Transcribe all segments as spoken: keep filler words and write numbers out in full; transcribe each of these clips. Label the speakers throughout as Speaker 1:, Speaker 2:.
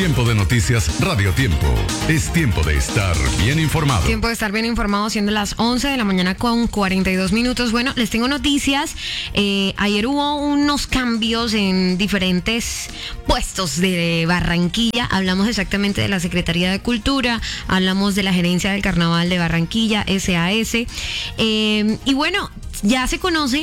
Speaker 1: Tiempo de noticias Radio Tiempo. Es tiempo de estar bien informado.
Speaker 2: Tiempo de estar bien informado, siendo las once de la mañana con cuarenta y dos minutos. Bueno, les tengo noticias. Eh, ayer hubo unos cambios en diferentes puestos de Barranquilla. Hablamos exactamente de la Secretaría de Cultura, hablamos de la Gerencia del Carnaval de Barranquilla, S A S. Eh, y bueno, ya se conoce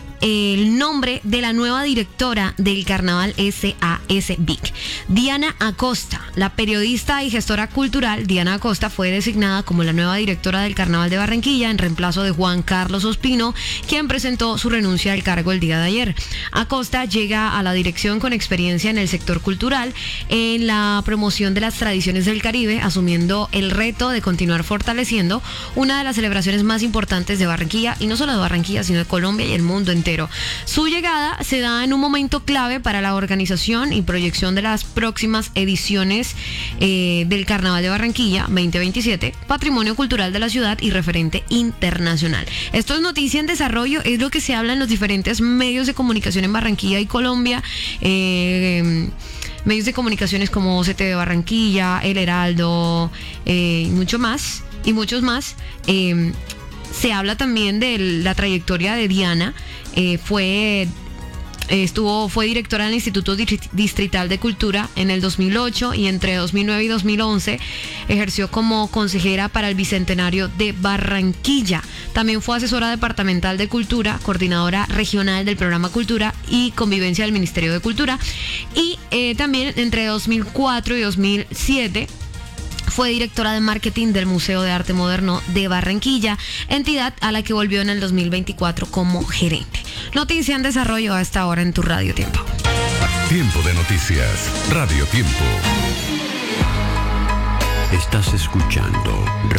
Speaker 2: el nombre de la nueva directora del Carnaval S A S V I C, Diana Acosta. La periodista y gestora cultural Diana Acosta fue designada como la nueva directora del Carnaval de Barranquilla en reemplazo de Juan Carlos Ospino, quien presentó su renuncia al cargo el día de ayer. Acosta llega a la dirección con experiencia en el sector cultural, en la promoción de las tradiciones del Caribe, asumiendo el reto de continuar fortaleciendo una de las celebraciones más importantes de Barranquilla, y no solo de Barranquilla, sino de Colombia y el mundo entero. Su llegada se da en un momento clave para la organización y proyección de las próximas ediciones eh, del Carnaval de Barranquilla veinte veintisiete, patrimonio cultural de la ciudad y referente internacional. Esto es noticia en desarrollo, es lo que se habla en los diferentes medios de comunicación en Barranquilla y Colombia. Eh, medios de comunicaciones como C T V Barranquilla, El Heraldo, eh, y mucho más, y muchos más. Eh, se habla también de la trayectoria de Diana. Eh, fue estuvo fue directora del Instituto Distrital de Cultura en el dos mil ocho, y entre dos mil nueve y dos mil once ejerció como consejera para el Bicentenario de Barranquilla. También fue asesora departamental de Cultura, coordinadora regional del Programa Cultura y Convivencia del Ministerio de Cultura, y eh, también entre dos mil cuatro y dos mil siete fue directora de marketing del Museo de Arte Moderno de Barranquilla, entidad a la que volvió en el dos mil veinticuatro como gerente. Noticia en desarrollo a esta hora en tu Radio Tiempo.
Speaker 1: Tiempo de noticias Radio Tiempo.
Speaker 3: Estás escuchando